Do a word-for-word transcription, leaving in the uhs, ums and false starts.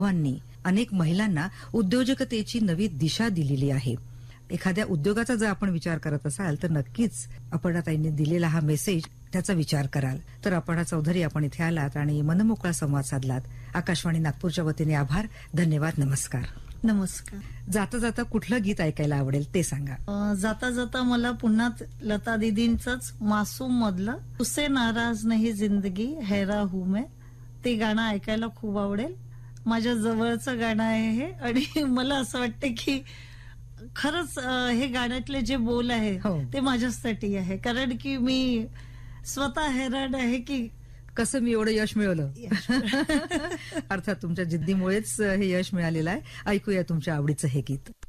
आव्हानांनी अनेक महिलांना उद्योजकतेची नवी दिशा दिलेली आहे. एखाद्या उद्योगाचा जर आपण विचार करत असाल तर नक्कीच अपर्णाताईंनी दिलेला हा मेसेज त्याचा विचार कराल. तर अपर्णा चौधरी, आपण इथे आलात आणि मनमोकळा संवाद साधलात. आकाशवाणी नागपूरच्या वतीने आभार, धन्यवाद, नमस्कार. नमस्कार. जाता जाता कुठलं गीत ऐकायला आवडेल ते सांगा. अ, जाता जाता मला पुन्हा लता दीदींचंच मासूम मधलं तुझसे नाराज नाही जिंदगी हैरा हूं मैं, ते गाणं ऐकायला खूप आवडेल. माझ्या जवळचं गाणं आहे हे, आणि मला असं वाटतं की खरंच अ, हे गाण्यातले जे बोल आहे हो. ते माझ्यासाठी आहे, कारण की मी स्वतः हैराण आहे की कसं मी एवढं यश मिळवलं. अर्थात तुमच्या जिद्दीमुळेच हे यश मिळालेलं आहे. ऐकूया तुमच्या आवडीचं हे गीत.